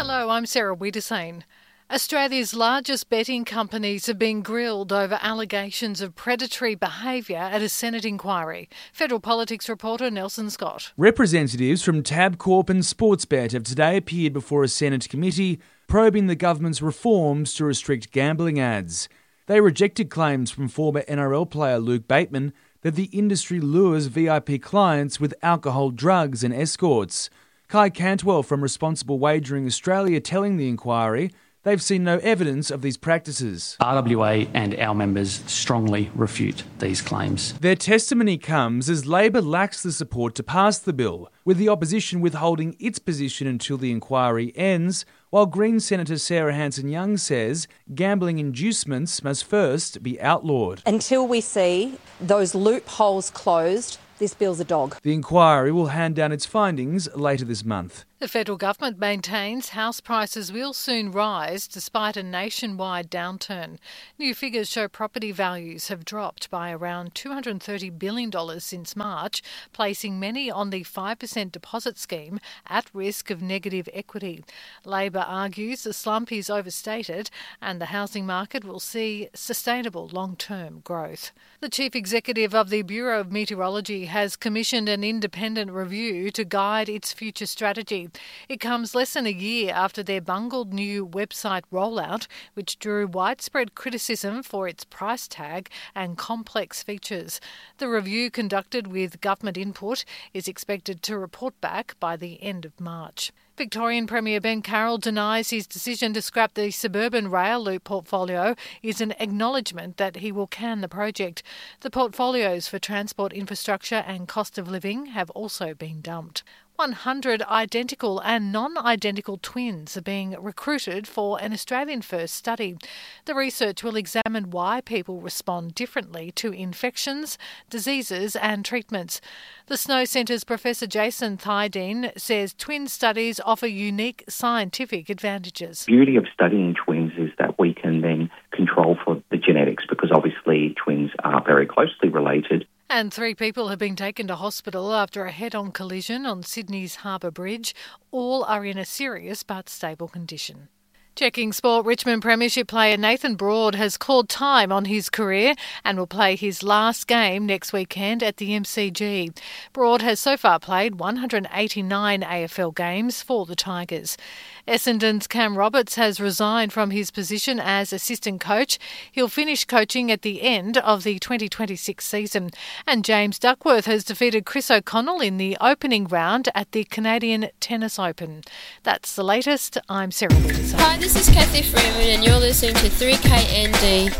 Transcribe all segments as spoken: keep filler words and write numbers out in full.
Hello, I'm Sarah Wiedersane. Australia's largest betting companies have been grilled over allegations of predatory behaviour at a Senate inquiry. Federal Politics reporter Nelson Scott. Representatives from Tabcorp and Sportsbet have today appeared before a Senate committee probing the government's reforms to restrict gambling ads. They rejected claims from former N R L player Luke Bateman that the industry lures V I P clients with alcohol, drugs and escorts. Kai Cantwell from Responsible Wagering Australia telling the inquiry they've seen no evidence of these practices. R W A and our members strongly refute these claims. Their testimony comes as Labor lacks the support to pass the bill, with the opposition withholding its position until the inquiry ends, while Green Senator Sarah Hanson-Young says gambling inducements must first be outlawed. Until we see those loopholes closed, this bill's a dog. The inquiry will hand down its findings later this month. The federal government maintains house prices will soon rise despite a nationwide downturn. New figures show property values have dropped by around two hundred thirty billion dollars since March, placing many on the five percent deposit scheme at risk of negative equity. Labor argues the slump is overstated and the housing market will see sustainable long-term growth. The chief executive of the Bureau of Meteorology has commissioned an independent review to guide its future strategy. It comes less than a year after their bungled new website rollout, which drew widespread criticism for its price tag and complex features. The review, conducted with government input, is expected to report back by the end of March. Victorian Premier Ben Carroll denies his decision to scrap the suburban rail loop portfolio is an acknowledgement that he will can the project. The portfolios for transport infrastructure and cost of living have also been dumped. one hundred identical and non-identical twins are being recruited for an Australian-first study. The research will examine why people respond differently to infections, diseases and treatments. The Snow Centre's Professor Jason Thydeen says twin studies offer unique scientific advantages. The beauty of studying twins is that we can then control for the genetics, because obviously twins are very closely related. And three people have been taken to hospital after a head-on collision on Sydney's Harbour Bridge. All are in a serious but stable condition. Checking sport, Richmond Premiership player Nathan Broad has called time on his career and will play his last game next weekend at the M C G. Broad has so far played one hundred eighty-nine A F L games for the Tigers. Essendon's Cam Roberts has resigned from his position as assistant coach. He'll finish coaching at the end of the twenty twenty-six season. And James Duckworth has defeated Chris O'Connell in the opening round at the Canadian Tennis Open. That's the latest. I'm Sarah Wiedersane. Hi, this is Kathy Freeman and you're listening to three K N D.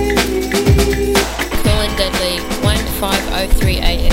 Colin Deadly, fifteen oh three A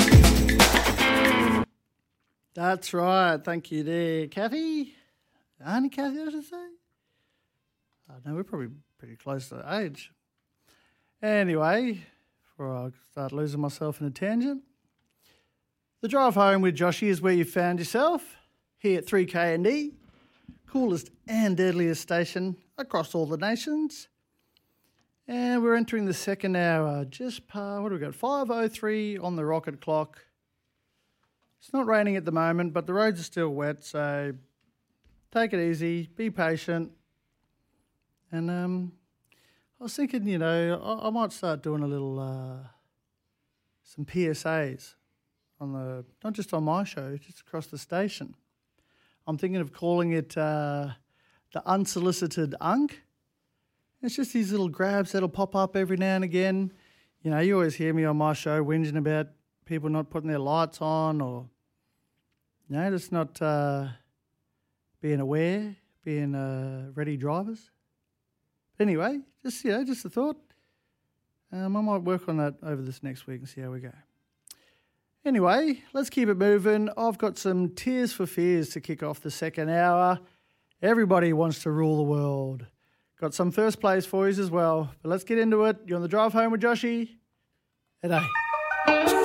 M. That's right. Thank you there, Kathy. Auntie Kathy, I should say. I know we're probably pretty close to age. Anyway, before I start losing myself in a tangent, the drive home with Joshy is where you found yourself, here at three K N D, coolest and deadliest station across all the nations. And we're entering the second hour, just past, what do we got, five oh three on the rocket clock. It's not raining at the moment, but the roads are still wet, so take it easy, be patient. And um, I was thinking, you know, I, I might start doing a little, uh, some P S As on the, not just on my show, just across the station. I'm thinking of calling it uh, the Unsolicited Unk. It's just these little grabs that'll pop up every now and again. You know, you always hear me on my show whinging about people not putting their lights on, or, you know, just not uh, being aware, being uh, ready drivers. But anyway, just, you know, just a thought. Um, I might work on that over this next week and see how we go. Anyway, let's keep it moving. I've got some Tears for Fears to kick off the second hour. Everybody wants to rule the world. Got some first place for you as well. But let's get into it. You're on the drive home with Joshy. G'day.